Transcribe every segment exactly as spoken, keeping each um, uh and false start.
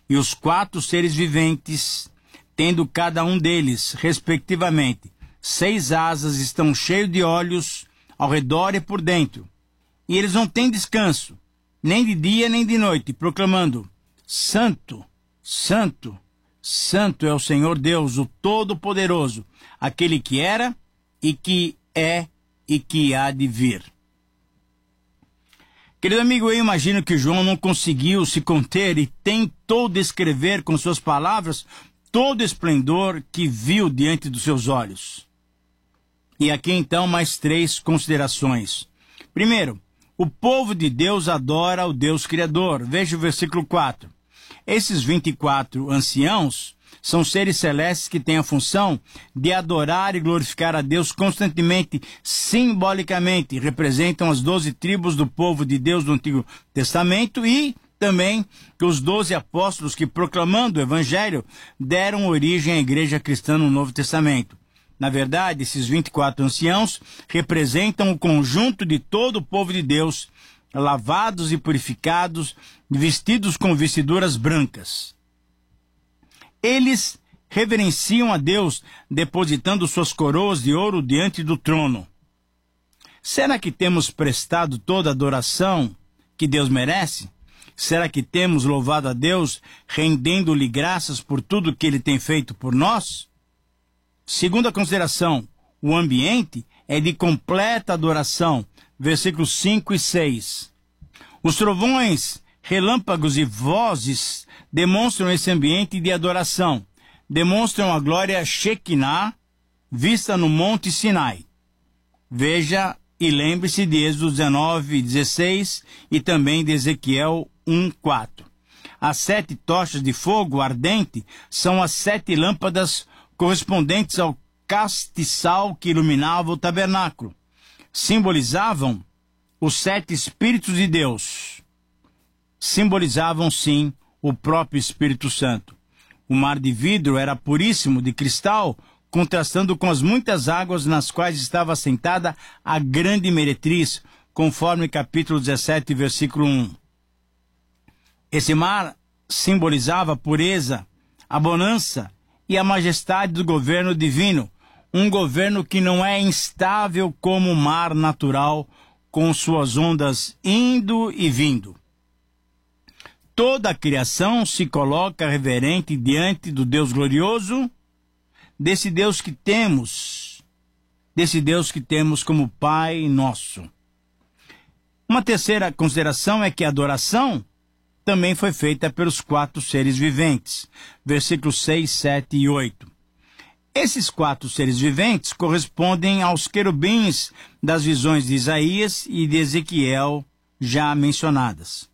E os quatro seres viventes, tendo cada um deles, respectivamente, seis asas, estão cheios de olhos ao redor e por dentro. E eles não têm descanso, nem de dia nem de noite, proclamando: Santo, Santo, Santo é o Senhor Deus, o Todo-Poderoso, aquele que era e que é e que há de vir. Querido amigo, eu imagino que João não conseguiu se conter e tentou descrever com suas palavras todo o esplendor que viu diante dos seus olhos. E aqui então mais três considerações. Primeiro, o povo de Deus adora o Deus Criador. Veja o versículo quatro. Esses vinte e quatro anciãos são seres celestes que têm a função de adorar e glorificar a Deus constantemente, simbolicamente. Representam as doze tribos do povo de Deus do Antigo Testamento e também os doze apóstolos que, proclamando o Evangelho, deram origem à igreja cristã no Novo Testamento. Na verdade, esses vinte e quatro anciãos representam o conjunto de todo o povo de Deus, lavados e purificados, vestidos com vestiduras brancas. Eles reverenciam a Deus, depositando suas coroas de ouro diante do trono. Será que temos prestado toda a adoração que Deus merece? Será que temos louvado a Deus, rendendo-lhe graças por tudo que Ele tem feito por nós? Segunda consideração, o ambiente é de completa adoração. Versículos cinco e seis. Os trovões, relâmpagos e vozes demonstram esse ambiente de adoração. Demonstram a glória Shekinah, vista no Monte Sinai. Veja e lembre-se de Êxodo dezenove, dezesseis e também de Ezequiel um, quatro. As sete tochas de fogo ardente são as sete lâmpadas correspondentes ao castiçal que iluminava o tabernáculo. Simbolizavam os sete Espíritos de Deus. Simbolizavam, sim, o próprio Espírito Santo. O mar de vidro era puríssimo, de cristal, contrastando com as muitas águas nas quais estava assentada a grande meretriz, conforme capítulo dezessete, versículo um. Esse mar simbolizava a pureza, a bonança e a majestade do governo divino, um governo que não é instável como o mar natural, com suas ondas indo e vindo. Toda a criação se coloca reverente diante do Deus glorioso, desse Deus que temos, desse Deus que temos como Pai nosso. Uma terceira consideração é que a adoração também foi feita pelos quatro seres viventes. Versículos seis, sete e oito. Esses quatro seres viventes correspondem aos querubins das visões de Isaías e de Ezequiel já mencionadas.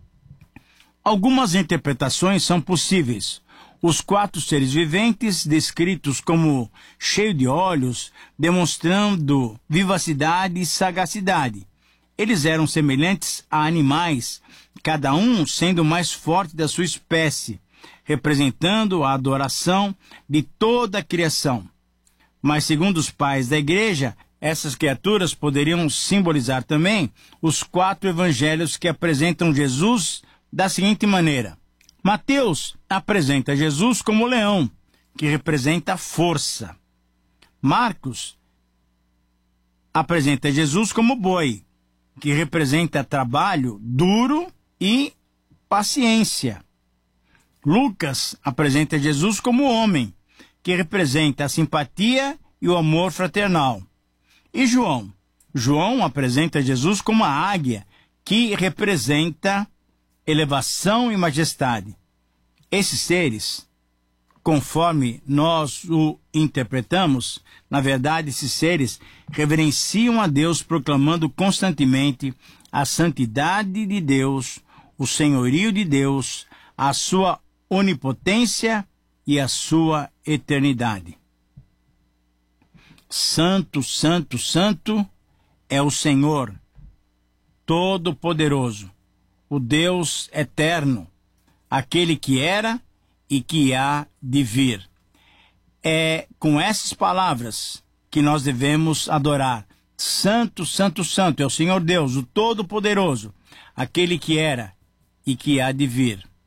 Algumas interpretações são possíveis. Os quatro seres viventes, descritos como cheios de olhos, demonstrando vivacidade e sagacidade. Eles eram semelhantes a animais, cada um sendo o mais forte da sua espécie, representando a adoração de toda a criação. Mas, segundo os pais da igreja, essas criaturas poderiam simbolizar também os quatro evangelhos que apresentam Jesus da seguinte maneira. Mateus apresenta Jesus como leão, que representa força. Marcos apresenta Jesus como boi, que representa trabalho duro e paciência. Lucas apresenta Jesus como homem, que representa a simpatia e o amor fraternal. E João? João apresenta Jesus como a águia, que representa elevação e majestade. Esses seres, conforme nós o interpretamos, na verdade, esses seres reverenciam a Deus, proclamando constantemente a santidade de Deus, o senhorio de Deus, a sua onipotência e a sua eternidade. Santo, santo, santo é o Senhor Todo-Poderoso, o Deus eterno, aquele que era e que há de vir. É com essas palavras que nós devemos adorar. Santo, santo, santo é o Senhor Deus, o Todo-Poderoso, aquele que era e que há de vir.